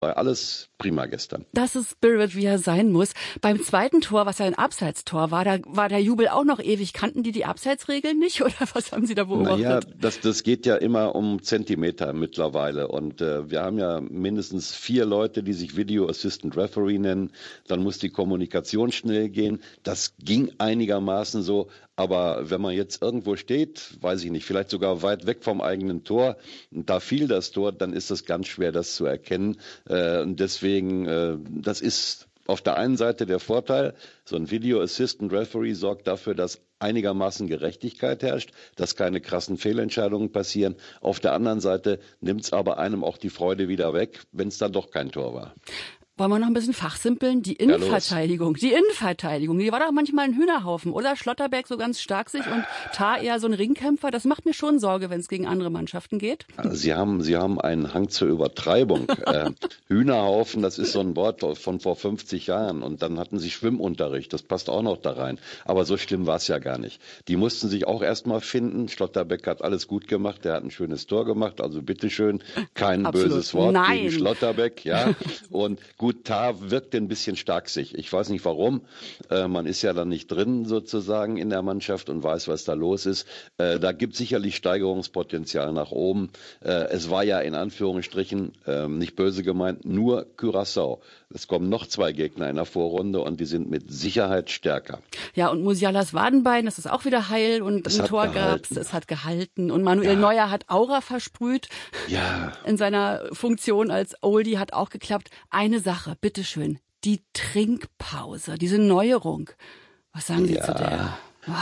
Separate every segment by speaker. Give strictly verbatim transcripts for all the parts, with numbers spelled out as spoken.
Speaker 1: War alles prima gestern.
Speaker 2: Das ist Spirit, wie er sein muss. Beim zweiten Tor, was ja ein Abseitstor war, da war der Jubel auch noch ewig. Kannten die die Abseitsregeln nicht oder was haben Sie da beobachtet?
Speaker 1: Naja, das, das geht ja immer um Zentimeter mittlerweile. Und äh, wir haben ja mindestens vier Leute, die sich Video Assistant Referee nennen. Dann muss die Kommunikation schnell gehen. Das ging einigermaßen so. Aber wenn man jetzt irgendwo steht, weiß ich nicht, vielleicht sogar weit weg vom eigenen Tor, und da fiel das Tor, dann ist es ganz schwer, das zu erkennen. Äh, und deswegen, äh, das ist auf der einen Seite der Vorteil, so ein Video Assistant Referee sorgt dafür, dass einigermaßen Gerechtigkeit herrscht, dass keine krassen Fehlentscheidungen passieren. Auf der anderen Seite nimmt es aber einem auch die Freude wieder weg, wenn es dann doch kein Tor war.
Speaker 2: Wollen wir noch ein bisschen fachsimpeln? Die Innenverteidigung, die Innenverteidigung, die war doch manchmal ein Hühnerhaufen, oder? Schlotterbeck so ganz stark sich und Tah eher so ein Ringkämpfer. Das macht mir schon Sorge, wenn es gegen andere Mannschaften geht.
Speaker 1: Sie haben, Sie haben einen Hang zur Übertreibung. äh, Hühnerhaufen, das ist so ein Wort von vor fünfzig Jahren. Und dann hatten Sie Schwimmunterricht, das passt auch noch da rein. Aber so schlimm war es ja gar nicht. Die mussten sich auch erst mal finden. Schlotterbeck hat alles gut gemacht, der hat ein schönes Tor gemacht. Also bitteschön, kein
Speaker 2: Absolut.
Speaker 1: böses Wort
Speaker 2: Nein.
Speaker 1: gegen Schlotterbeck. Ja. Und gut, Tah wirkte ein bisschen starksig. Ich weiß nicht warum. Äh, man ist ja dann nicht drin sozusagen in der Mannschaft und weiß, was da los ist. Äh, da gibt es sicherlich Steigerungspotenzial nach oben. Äh, es war ja in Anführungsstrichen, äh, nicht böse gemeint, nur Curaçao. Es kommen noch zwei Gegner in der Vorrunde und die sind mit Sicherheit stärker.
Speaker 2: Ja, und Musialas Wadenbein, das ist auch wieder heil und
Speaker 1: es
Speaker 2: ein Tor gab's, es hat gehalten. Und Manuel ja. Neuer hat Aura versprüht.
Speaker 1: Ja.
Speaker 2: In seiner Funktion als Oldie hat auch geklappt. Eine Sache, bitteschön, die Trinkpause, diese Neuerung. Was sagen Sie
Speaker 1: ja.
Speaker 2: zu der?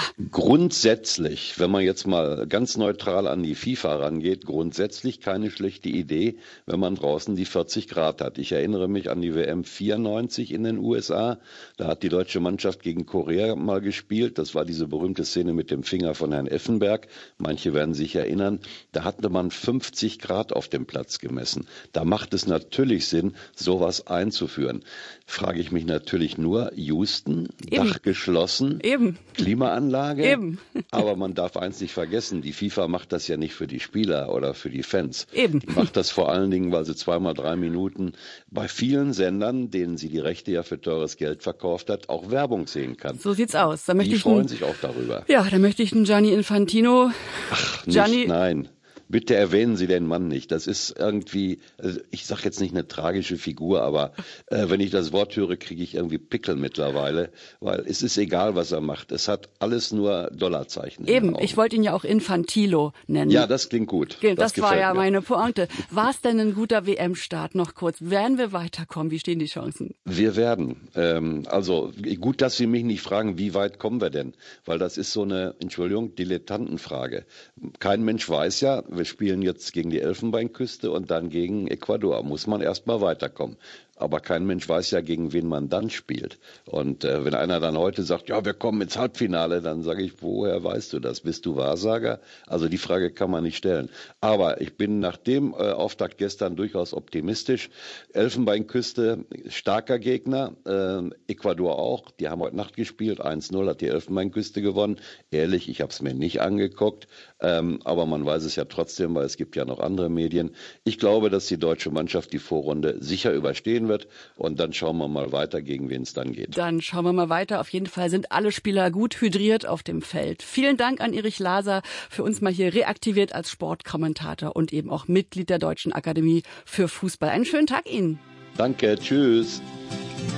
Speaker 1: Grundsätzlich, wenn man jetzt mal ganz neutral an die FIFA rangeht, grundsätzlich keine schlechte Idee, wenn man draußen die vierzig Grad hat. Ich erinnere mich an die W M vierundneunzig in den U S A. Da hat die deutsche Mannschaft gegen Korea mal gespielt. Das war diese berühmte Szene mit dem Finger von Herrn Effenberg. Manche werden sich erinnern. Da hatte man fünfzig Grad auf dem Platz gemessen. Da macht es natürlich Sinn, sowas einzuführen. Frage ich mich natürlich nur, Houston,
Speaker 2: Eben.
Speaker 1: Dach geschlossen,
Speaker 2: Eben.
Speaker 1: Klimaanlage.
Speaker 2: Eben.
Speaker 1: Aber man darf eins nicht vergessen, die FIFA macht das ja nicht für die Spieler oder für die Fans.
Speaker 2: Eben.
Speaker 1: Die macht das vor allen Dingen, weil sie zweimal drei Minuten bei vielen Sendern, denen sie die Rechte ja für teures Geld verkauft hat, auch Werbung sehen kann.
Speaker 2: So sieht's aus. Da möchte
Speaker 1: die
Speaker 2: ich
Speaker 1: freuen
Speaker 2: einen,
Speaker 1: sich auch darüber.
Speaker 2: Ja, da möchte ich einen Gianni Infantino.
Speaker 1: Ach,
Speaker 2: Gianni,
Speaker 1: nicht, nein. Bitte erwähnen Sie den Mann nicht. Das ist irgendwie, also ich sage jetzt nicht eine tragische Figur, aber äh, wenn ich das Wort höre, kriege ich irgendwie Pickel mittlerweile, weil es ist egal, was er macht. Es hat alles nur Dollarzeichen.
Speaker 2: Eben, ich wollte ihn ja auch Infantilo nennen.
Speaker 1: Ja, das klingt gut.
Speaker 2: Das, das war ja
Speaker 1: mir.
Speaker 2: meine Pointe. War es denn ein guter W M-Start? Noch kurz. Werden wir weiterkommen? Wie stehen die Chancen?
Speaker 1: Wir werden. Ähm, also gut, dass Sie mich nicht fragen, wie weit kommen wir denn? Weil das ist so eine, Entschuldigung, Dilettantenfrage. Kein Mensch weiß ja, wir spielen jetzt gegen die Elfenbeinküste und dann gegen Ecuador. Muss man erst mal weiterkommen. Aber kein Mensch weiß ja, gegen wen man dann spielt. Und äh, wenn einer dann heute sagt, ja, wir kommen ins Halbfinale, dann sage ich, woher weißt du das? Bist du Wahrsager? Also die Frage kann man nicht stellen. Aber ich bin nach dem äh, Auftakt gestern durchaus optimistisch. Elfenbeinküste, starker Gegner. Äh, Ecuador auch. Die haben heute Nacht gespielt. eins null hat die Elfenbeinküste gewonnen. Ehrlich, ich habe es mir nicht angeguckt. Ähm, aber man weiß es ja trotzdem, weil es gibt ja noch andere Medien. Ich glaube, dass die deutsche Mannschaft die Vorrunde sicher überstehen wird. Und dann schauen wir mal weiter, gegen wen es dann geht.
Speaker 2: Dann schauen wir mal weiter. Auf jeden Fall sind alle Spieler gut hydriert auf dem Feld. Vielen Dank an Erich Laser, für uns mal hier reaktiviert als Sportkommentator und eben auch Mitglied der Deutschen Akademie für Fußball. Einen schönen Tag Ihnen.
Speaker 1: Danke, tschüss.